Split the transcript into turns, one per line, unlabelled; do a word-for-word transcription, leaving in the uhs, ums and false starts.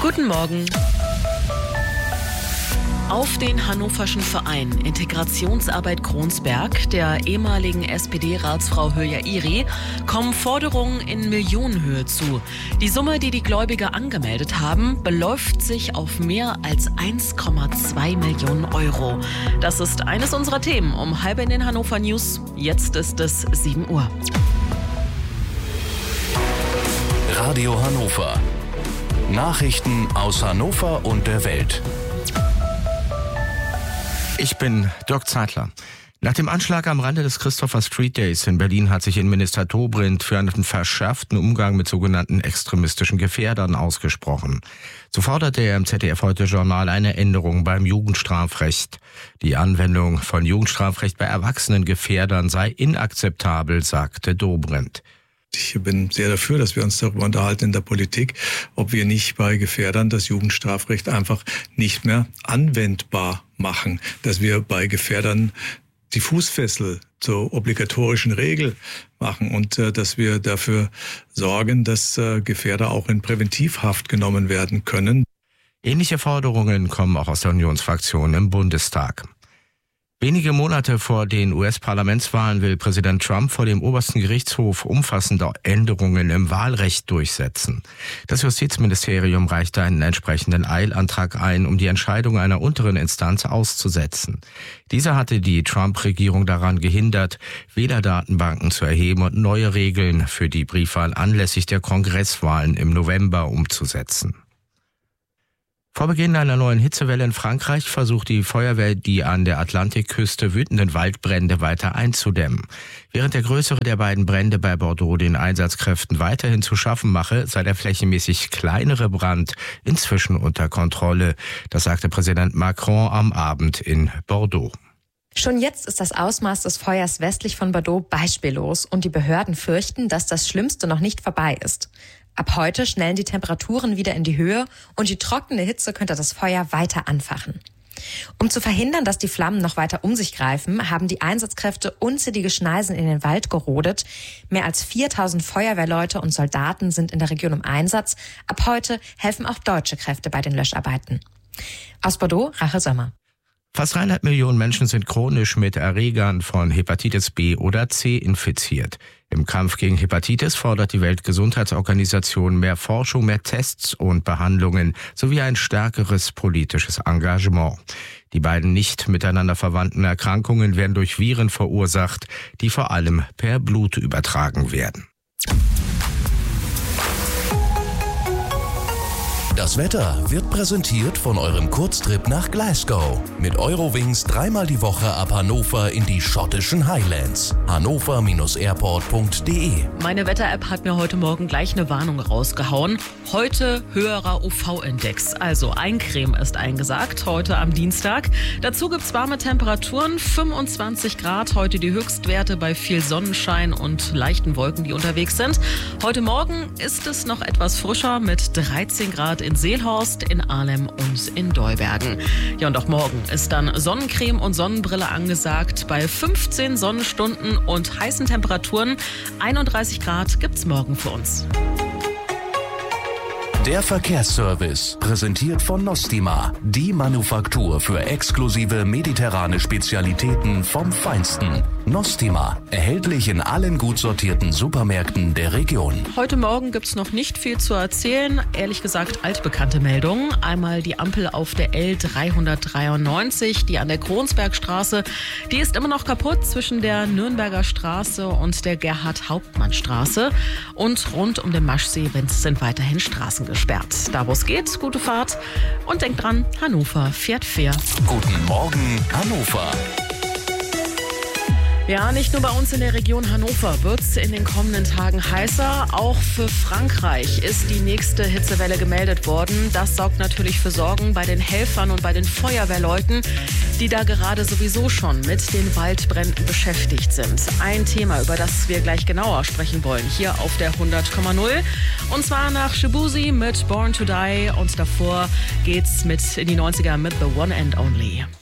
Guten Morgen. Auf den hannoverschen Verein Integrationsarbeit Kronsberg, der ehemaligen S P D-Ratsfrau Hülya Iri, kommen Forderungen in Millionenhöhe zu. Die Summe, die die Gläubiger angemeldet haben, beläuft sich auf mehr als eins Komma zwei Millionen Euro. Das ist eines unserer Themen um halb in den Hannover News. Jetzt ist es sieben Uhr.
Radio Hannover. Nachrichten aus Hannover und der Welt.
Ich bin Dirk Zeitler. Nach dem Anschlag am Rande des Christopher Street Days in Berlin hat sich Innenminister Dobrindt für einen verschärften Umgang mit sogenannten extremistischen Gefährdern ausgesprochen. So forderte er im Z D F Heute Journal eine Änderung beim Jugendstrafrecht. Die Anwendung von Jugendstrafrecht bei erwachsenen Gefährdern sei inakzeptabel, sagte Dobrindt.
Ich bin sehr dafür, dass wir uns darüber unterhalten in der Politik, ob wir nicht bei Gefährdern das Jugendstrafrecht einfach nicht mehr anwendbar machen, dass wir bei Gefährdern die Fußfessel zur obligatorischen Regel machen und äh, dass wir dafür sorgen, dass äh, Gefährder auch in Präventivhaft genommen werden können.
Ähnliche Forderungen kommen auch aus der Unionsfraktion im Bundestag. Wenige Monate vor den U S-Parlamentswahlen will Präsident Trump vor dem obersten Gerichtshof umfassende Änderungen im Wahlrecht durchsetzen. Das Justizministerium reichte einen entsprechenden Eilantrag ein, um die Entscheidung einer unteren Instanz auszusetzen. Diese hatte die Trump-Regierung daran gehindert, Wählerdatenbanken zu erheben und neue Regeln für die Briefwahl anlässlich der Kongresswahlen im November umzusetzen. Vor Beginn einer neuen Hitzewelle in Frankreich versucht die Feuerwehr, die an der Atlantikküste wütenden Waldbrände weiter einzudämmen. Während der größere der beiden Brände bei Bordeaux den Einsatzkräften weiterhin zu schaffen mache, sei der flächenmäßig kleinere Brand inzwischen unter Kontrolle. Das sagte Präsident Macron am Abend in Bordeaux.
Schon jetzt ist das Ausmaß des Feuers westlich von Bordeaux beispiellos und die Behörden fürchten, dass das Schlimmste noch nicht vorbei ist. Ab heute schnellen die Temperaturen wieder in die Höhe und die trockene Hitze könnte das Feuer weiter anfachen. Um zu verhindern, dass die Flammen noch weiter um sich greifen, haben die Einsatzkräfte unzählige Schneisen in den Wald gerodet. Mehr als viertausend Feuerwehrleute und Soldaten sind in der Region im Einsatz. Ab heute helfen auch deutsche Kräfte bei den Löscharbeiten. Aus Bordeaux, Rachel Sommer.
Fast dreieinhalb Millionen Menschen sind chronisch mit Erregern von Hepatitis B oder C infiziert. Im Kampf gegen Hepatitis fordert die Weltgesundheitsorganisation mehr Forschung, mehr Tests und Behandlungen sowie ein stärkeres politisches Engagement. Die beiden nicht miteinander verwandten Erkrankungen werden durch Viren verursacht, die vor allem per Blut übertragen werden.
Das Wetter wird präsentiert von eurem Kurztrip nach Glasgow. Mit Eurowings dreimal die Woche ab Hannover in die schottischen Highlands. hannover Bindestrich airport Punkt de.
Meine Wetter-App hat mir heute Morgen gleich eine Warnung rausgehauen. Heute höherer U V-Index, also Eincreme ist eingesagt, heute am Dienstag. Dazu gibt's warme Temperaturen, fünfundzwanzig Grad, heute die Höchstwerte bei viel Sonnenschein und leichten Wolken, die unterwegs sind. Heute Morgen ist es noch etwas frischer mit dreizehn Grad in Seelhorst, in Ahlem und in Deubergen. Ja, und auch morgen ist dann Sonnencreme und Sonnenbrille angesagt. Bei fünfzehn Sonnenstunden und heißen Temperaturen, einunddreißig Grad gibt's morgen für uns.
Der Verkehrsservice, präsentiert von Nostima, die Manufaktur für exklusive mediterrane Spezialitäten vom Feinsten. Nostima, erhältlich in allen gut sortierten Supermärkten der Region.
Heute Morgen gibt's noch nicht viel zu erzählen. Ehrlich gesagt altbekannte Meldungen. Einmal die Ampel auf der L dreihundertdreiundneunzig, die an der Kronsbergstraße. Die ist immer noch kaputt zwischen der Nürnberger Straße und der Gerhard-Hauptmann-Straße. Und rund um den Maschsee sind weiterhin Straßen gesperrt. Da wo es geht, gute Fahrt. Und denkt dran, Hannover fährt fair.
Guten Morgen, Hannover.
Ja, nicht nur bei uns in der Region Hannover wird es in den kommenden Tagen heißer. Auch für Frankreich ist die nächste Hitzewelle gemeldet worden. Das sorgt natürlich für Sorgen bei den Helfern und bei den Feuerwehrleuten, die da gerade sowieso schon mit den Waldbränden beschäftigt sind. Ein Thema, über das wir gleich genauer sprechen wollen, hier auf der hundert Komma null. Und zwar nach Shibuzi mit Born to Die und davor geht's mit in die neunziger mit The One and Only.